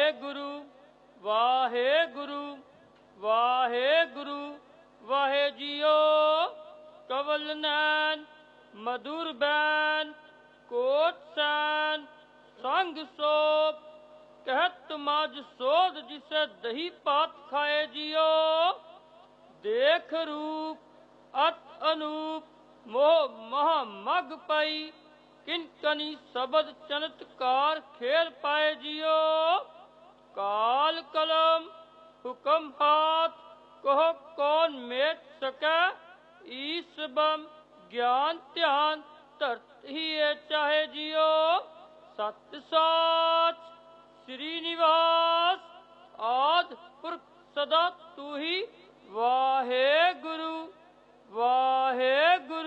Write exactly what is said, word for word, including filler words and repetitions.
वाहेगुरु वाहेगुरु वाहेगुरु वाहे जियो कवल नैन मधुर ban coat San संग soap कहत मज सोध जिसे दही पात खाए जियो देख रूप अत अनूप मोह महा मग पाई किनकनी शबद चमत्कार खेल पाए जियो काल कलम हुक्म हाथ कहो कौन मेट सके ईस बम ज्ञान ध्यान धरत ही चाहे जियो सत साच श्रीनिवास आद पुरख सदा तू ही वाहे गुरु वाहे गुरु।